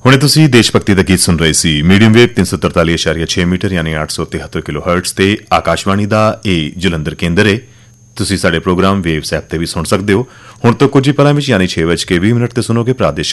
ਹੁਣੇ ਤੁਸੀਂ ਦੇਸ਼ ਭਗਤੀ ਦਾ ਗੀਤ ਸੁਣ ਰਹੇ ਸੀ ਮੀਡੀਅਮ ਵੇਵ 343.6 ਮੀਟਰ ਯਾਨੀ 873 ਕਿਲੋਹਰਟਜ਼ ਤੇ ਆਕਾਸ਼ਵਾਣੀ ਦਾ ਇਹ ਜਲੰਧਰ ਕੇਂਦਰ ਹੈ। ਤੁਸੀਂ ਸਾਡੇ ਪ੍ਰੋਗਰਾਮ ਵੇਵਸ ਐਪ ਤੇ ਵੀ ਸੁਣ ਸਕਦੇ ਹੋ। ਹੁਣ ਤੋਂ ਕੁਝ ਹੀ ਪਲਾਂ ਵਿੱਚ ਯਾਨੀ 6:20 ਤੇ ਸੁਣੋਗੇ ਪ੍ਰਾਦੇਸ਼ਿਕ